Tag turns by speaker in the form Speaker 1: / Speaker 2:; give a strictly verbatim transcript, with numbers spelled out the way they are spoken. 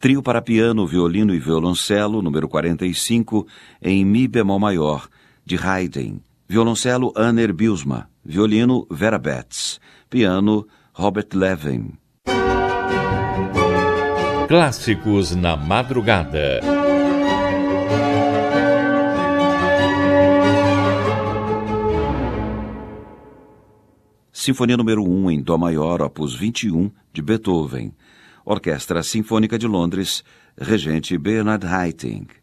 Speaker 1: Trio para piano, violino e violoncelo, número quarenta e cinco, em Mi bemol maior, de Haydn. Violoncelo, Aner Bylsma. Violino, Vera Betts. Piano, Robert Levin.
Speaker 2: Clássicos na madrugada.
Speaker 1: Sinfonia número um em Dó maior, opus vinte e um, de Beethoven. Orquestra Sinfônica de Londres, regente Bernard Haitink.